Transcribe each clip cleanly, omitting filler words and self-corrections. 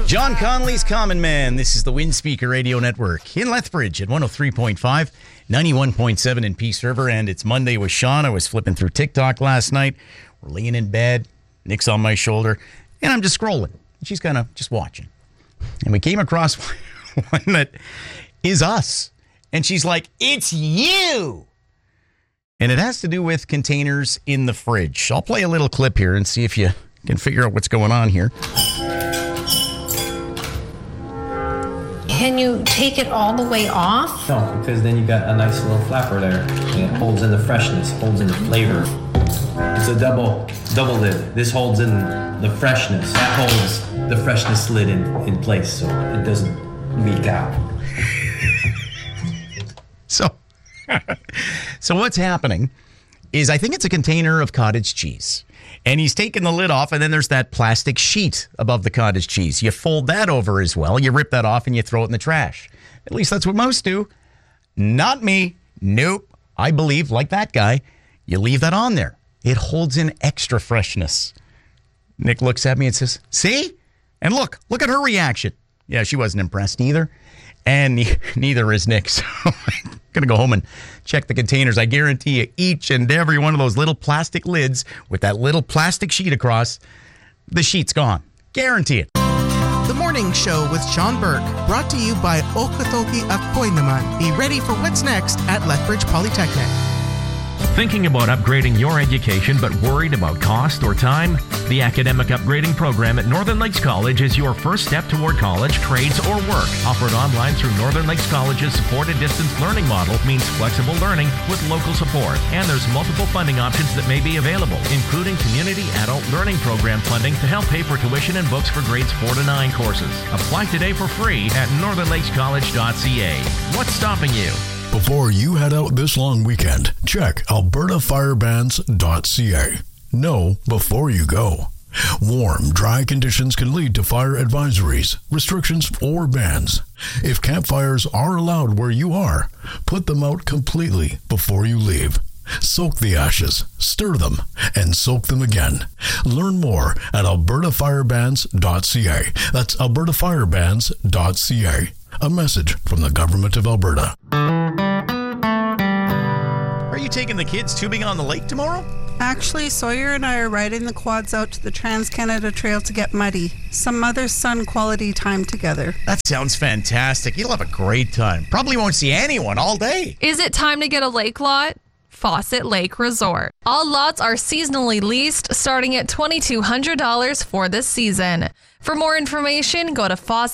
John Conley's Common Man. This is the Windspeaker Radio Network in Lethbridge at 103.5, 91.7 in Peace River. And it's Monday with Sean. I was flipping through TikTok last night. We're laying in bed. Nick's on my shoulder. And I'm just scrolling. She's kind of just watching. And we came across one that is us. And she's like, it's you. And it has to do with containers in the fridge. I'll play a little clip here and see if you can figure out what's going on here. Can you take it all the way off? No, because then you got a nice little flapper there. And it holds in the freshness, holds in the flavor. It's a double lid. This holds in the freshness. That holds the freshness lid in place so it doesn't leak out. So what's happening is I think it's a container of cottage cheese. And he's taken the lid off, and then there's that plastic sheet above the cottage cheese. You fold that over as well. You rip that off, and you throw it in the trash. At least that's what most do. Not me. Nope. I believe, like that guy, you leave that on there. It holds in extra freshness. Nick looks at me and says, see? And look at her reaction. Yeah, she wasn't impressed either. And neither is Nick. So I'm going to go home and check the containers. I guarantee you, each and every one of those little plastic lids with that little plastic sheet across, the sheet's gone. Guarantee it. The Morning Show with Sean Burke, brought to you by Okotogi Akoy Naman. Be ready for what's next at Lethbridge Polytechnic. Thinking about upgrading your education but worried about cost or time? The Academic Upgrading Program at Northern Lakes College is your first step toward college, trades, or work. Offered online through Northern Lakes College's supported distance learning model means flexible learning with local support. And there's multiple funding options that may be available, including Community Adult Learning Program funding to help pay for tuition and books for grades 4 to 9 courses. Apply today for free at northernlakescollege.ca. What's stopping you? Before you head out this long weekend, check albertafirebans.ca. Know before you go. Warm, dry conditions can lead to fire advisories, restrictions, or bans. If campfires are allowed where you are, put them out completely before you leave. Soak the ashes, stir them, and soak them again. Learn more at albertafirebans.ca. That's albertafirebans.ca. A message from the Government of Alberta. Are you taking the kids tubing on the lake tomorrow? Actually, Sawyer and I are riding the quads out to the Trans-Canada Trail to get muddy. Some mother-son quality time together. That sounds fantastic. You'll have a great time. Probably won't see anyone all day. Is it time to get a lake lot? Fawcett Lake Resort. All lots are seasonally leased, starting at $2,200 for this season. For more information, go to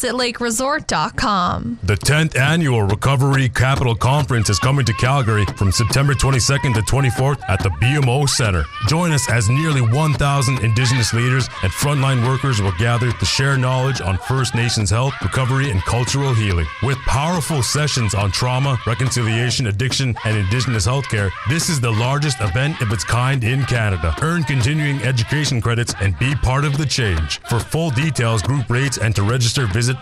FawcettLakeResort.com. The 10th Annual Recovery Capital Conference is coming to Calgary from September 22nd to 24th at the BMO Center. Join us as nearly 1,000 Indigenous leaders and frontline workers will gather to share knowledge on First Nations health, recovery, and cultural healing. With powerful sessions on trauma, reconciliation, addiction, and Indigenous healthcare, this is the largest event of its kind in Canada. Earn continuing education credits and be part of the change. For full details, group rates, and to register, visit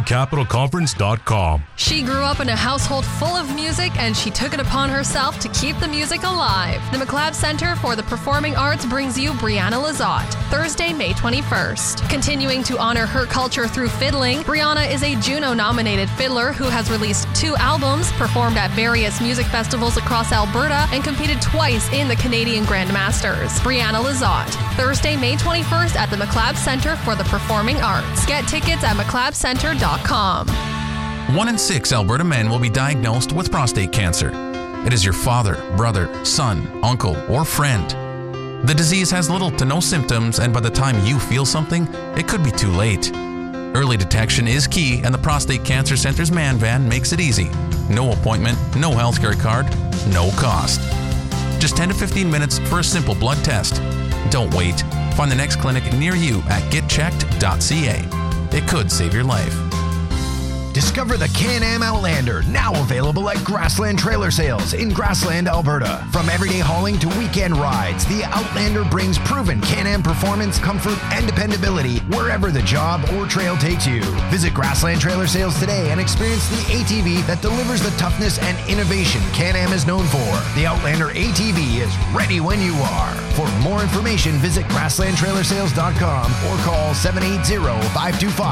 recoverycapitalconference.com. She grew up in a household full of music, and she took it upon herself to keep the music alive. The McLeod Center for the Performing Arts brings you Brianna Lizotte, Thursday, May 21st. Continuing to honor her culture through fiddling, Brianna is a Juno-nominated fiddler who has released 2 albums, performed at various music festivals across Alberta, and competed twice in the Canadian Grand Masters. Brianna Lizotte, Thursday, May 21st at the McLeod Center for the Performing Arts. Get tickets at McLeodCenter.com. 1 in 6 Alberta men will be diagnosed with prostate cancer. It is your father, brother, son, uncle, or friend. The disease has little to no symptoms, and by the time you feel something, it could be too late. Early detection is key, and the Prostate Cancer Center's Man Van makes it easy. No appointment, no healthcare card, no cost. Just 10 to 15 minutes for a simple blood test. Don't wait. Find the next clinic near you at getchecked.ca. It could save your life. Discover the Can-Am Outlander, now available at Grassland Trailer Sales in Grassland, Alberta. From everyday hauling to weekend rides, the Outlander brings proven Can-Am performance, comfort, and dependability wherever the job or trail takes you. Visit Grassland Trailer Sales today and experience the ATV that delivers the toughness and innovation Can-Am is known for. The Outlander ATV is ready when you are. For more information, visit grasslandtrailersales.com or call 780-525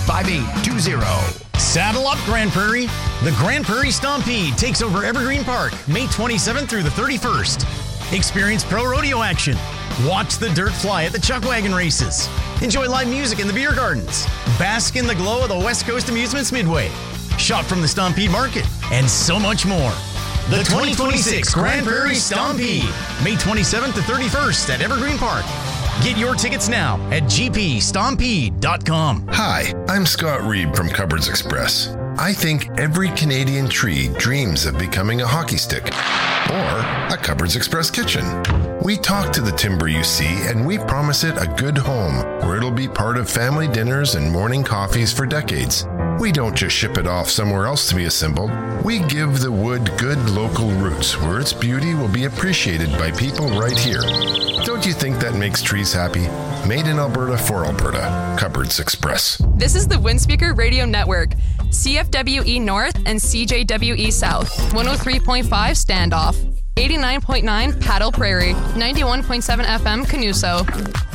888-5820. Saddle up, Grand Prairie. The Grand Prairie Stampede takes over Evergreen Park May 27th through the 31st. Experience pro rodeo action. Watch the dirt fly at the Chuck Wagon races. Enjoy live music in the beer gardens. Bask in the glow of the West Coast Amusements Midway. Shop from the Stampede Market. And so much more. The 2026 Grand Prairie Stampede, May 27th to 31st at Evergreen Park. Get your tickets now at gpstampede.com. Hi, I'm Scott Reed from Cupboards Express. I think every Canadian tree dreams of becoming a hockey stick or a Cupboards Express kitchen. We talk to the timber you see and we promise it a good home where it'll be part of family dinners and morning coffees for decades. We don't just ship it off somewhere else to be assembled. We give the wood good local roots where its beauty will be appreciated by people right here. Don't you think that makes trees happy? Made in Alberta for Alberta. Cupboards Express. This is the Windspeaker Radio Network. CFWE North and CJWE South. 103.5 Standoff. 89.9 Paddle Prairie. 91.7 FM Canuso.